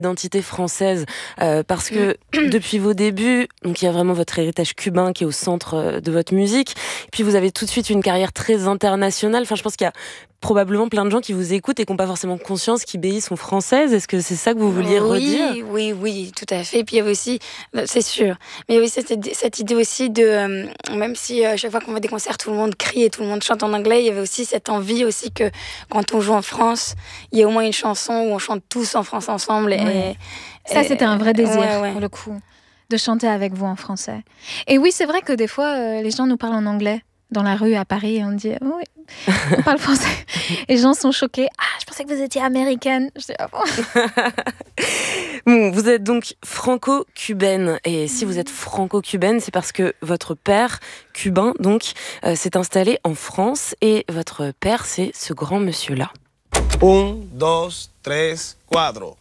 Identité française, parce que depuis vos débuts, donc il y a vraiment votre héritage cubain qui est au centre de votre musique. Puis vous avez tout de suite une carrière très internationale. Enfin, je pense qu'il y a probablement plein de gens qui vous écoutent et qui n'ont pas forcément conscience qu'Ibéis sont françaises. Est-ce que c'est ça que vous vouliez redire ? Oui, tout à fait. Puis il y avait aussi, c'est sûr, mais il y avait aussi cette idée aussi de, même si chaque fois qu'on va à des concerts, tout le monde crie et tout le monde chante en anglais, il y avait aussi cette envie aussi que quand on joue en France, il y a au moins une chanson où on chante tous en France ensemble. Ouais. Ça, c'était un vrai désir, pour le coup, de chanter avec vous en français. Et oui, c'est vrai que des fois, les gens nous parlent en anglais dans la rue à Paris et on dit « Oui, on parle français ». Et les gens sont choqués. « Ah, je pensais que vous étiez américaine ». Je dis « Ah bon ?» Bon, vous êtes donc franco-cubaine. Et si vous êtes franco-cubaine, c'est parce que votre père, cubain, donc, s'est installé en France. Et votre père, c'est ce grand monsieur-là. 1, 2, 3, 4.